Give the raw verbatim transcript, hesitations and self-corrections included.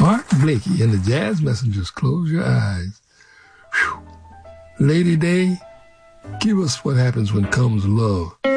Art Blakey and the Jazz Messengers, Close Your Eyes. Whew. Lady Day, give us what happens when comes love.